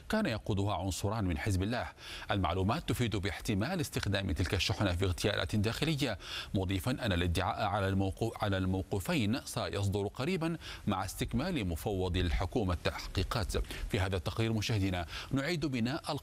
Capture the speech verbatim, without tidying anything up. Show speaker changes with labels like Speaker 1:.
Speaker 1: كان يقودها عنصران من حزب الله. المعلومات تفيد باحتمال استخدام تلك الشحنة في اغتيالات داخلية، مضيفا أن الادعاء على الموقوف على الموقوفين سيصدر قريبا مع استكمال مفوض الحكومة التحقيقات. في هذا التقرير مشاهدينا نعيد بناء